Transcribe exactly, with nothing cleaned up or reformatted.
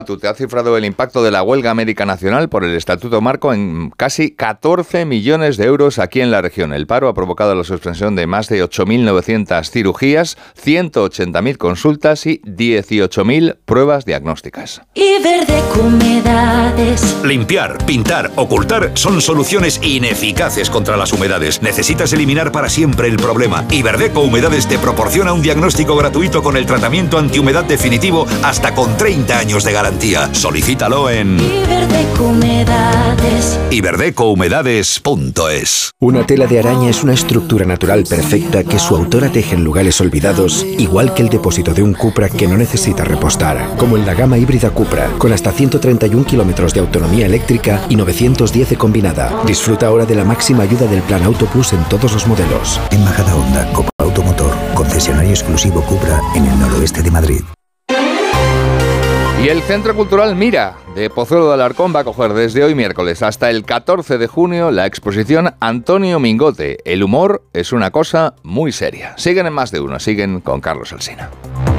Te ha cifrado el impacto de la huelga médica nacional por el Estatuto Marco en casi catorce millones de euros aquí en la región. El paro ha provocado la suspensión de más de ocho mil novecientas cirugías, ciento ochenta mil consultas y dieciocho mil pruebas diagnósticas. Iberdeco Humedades. Limpiar, pintar, ocultar son soluciones ineficaces contra las humedades. Necesitas eliminar para siempre el problema. Iberdeco Humedades te proporciona un diagnóstico gratuito con el tratamiento antihumedad definitivo hasta con treinta años de garantía. Solicítalo en Iberdeco Humedades. iberdeco humedades punto es. Una tela de araña es una estructura natural perfecta que su autora teje en lugares olvidados, igual que el depósito de un Cupra que no necesita repostar, como en la gama híbrida Cupra, con hasta ciento treinta y un kilómetros de autonomía eléctrica y novecientos diez de combinada. Disfruta ahora de la máxima ayuda del Plan Auto Plus en todos los modelos. En Majadahonda, Copa Automotor, concesionario exclusivo Cupra en el noroeste de Madrid. Y el Centro Cultural Mira de Pozuelo de Alarcón va a coger desde hoy miércoles hasta el catorce de junio la exposición Antonio Mingote. El humor es una cosa muy seria. Siguen en Más de Uno, siguen con Carlos Alsina.